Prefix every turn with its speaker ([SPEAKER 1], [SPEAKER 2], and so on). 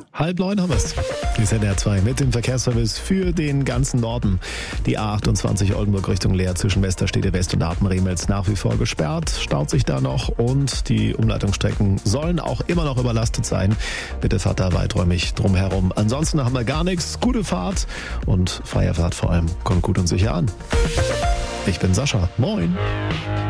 [SPEAKER 1] 8:30 haben wir es. Die ist NDR 2 mit dem Verkehrsservice für den ganzen Norden. Die A28 Oldenburg Richtung Leer zwischen Westerstede West und Apen-Remels nach wie vor gesperrt. Staut sich da noch und die Umleitungsstrecken sollen auch immer noch überlastet sein. Bitte fahrt da weiträumig drumherum. Ansonsten haben wir gar nichts. Gute Fahrt und freie Fahrt vor allem. Kommt gut und sicher an. Ich bin Sascha. Moin.